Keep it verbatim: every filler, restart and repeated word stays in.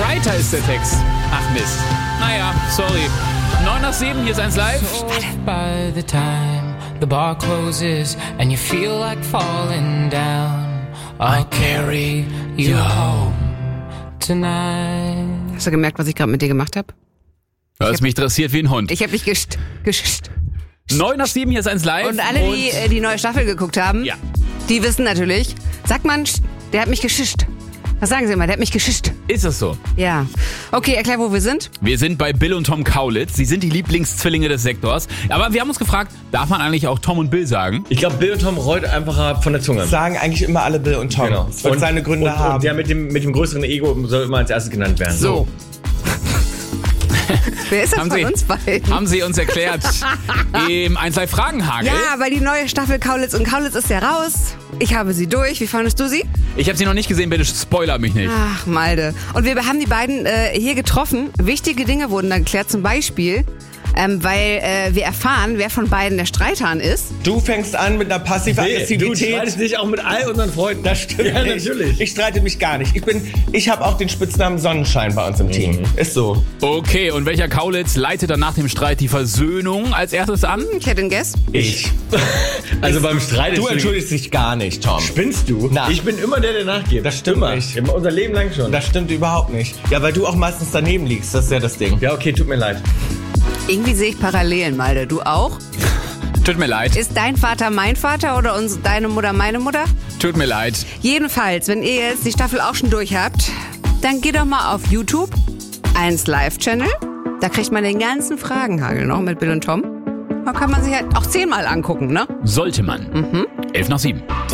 Weiter ist der Text. Ach Mist. Naja, sorry. neun nach sieben, hier ist eins live. By the time the bar closes and you feel like falling down, I'll carry you home tonight. Hast du gemerkt, was ich gerade mit dir gemacht habe? Du hast mich dressiert wie ein Hund. Ich habe dich gescht, gescht. neun nach sieben, hier ist eins live. Und alle, die äh, die neue Staffel geguckt haben, Ja. die wissen natürlich, sagt man, der hat mich geschischt. Was sagen sie immer? Der hat mich geschischt. Ist das so? Ja. Okay, erklär, wo wir sind. Wir sind bei Bill und Tom Kaulitz. Sie sind die Lieblingszwillinge des Sektors. Aber wir haben uns gefragt, darf man eigentlich auch Tom und Bill sagen? Ich glaube, Bill und Tom rollt einfacher von der Zunge. Sagen eigentlich immer alle Bill und Tom. Genau. Das wird Und- seine Gründe und, haben. Und der mit dem, mit dem größeren Ego soll immer als erstes genannt werden. So. Wer ist das Haben von Sie- uns beiden? Haben Sie uns erklärt im eins live Fragenhagel? Ja, weil die neue Staffel Kaulitz und Kaulitz ist ja raus. Ich habe sie durch. Wie fandest du sie? Ich habe sie noch nicht gesehen, bitte spoiler mich nicht. Ach, Malde. Und wir haben die beiden äh, hier getroffen. Wichtige Dinge wurden dann geklärt. Zum Beispiel, ähm, weil äh, wir erfahren, wer von beiden der Streithahn ist. Du fängst an mit einer Nee, du Passiv-Aggressivität. streitest dich auch mit all unseren Freunden. Das stimmt Ja, nicht. natürlich. Ich streite mich gar nicht. Ich bin, ich habe auch den Spitznamen Sonnenschein bei uns im Team. Ist so. Okay, und welcher Kaulitz leitet dann nach dem Streit die Versöhnung als erstes an? Ich hätte einen Guess. Ich. Also beim Streit ist Du entschuldigst dich gar nicht, Tom. Spinnst du? Na. Ich bin immer der, der nachgeht. Das stimmt immer. nicht. Immer unser Leben lang schon. Das stimmt überhaupt nicht. Ja, weil du auch meistens daneben liegst. Das ist ja das Ding. Ja, okay, tut mir leid. Irgendwie sehe ich Parallelen, Malde. Du auch? Tut mir leid. Ist dein Vater mein Vater oder uns, deine Mutter meine Mutter? Tut mir leid. Jedenfalls, wenn ihr jetzt die Staffel auch schon durch habt, dann geht doch mal auf YouTube, eins live Channel. Da kriegt man den ganzen Fragenhagel noch mit Bill und Tom. Da kann man sich halt auch zehnmal angucken, ne? Sollte man. elf nach sieben.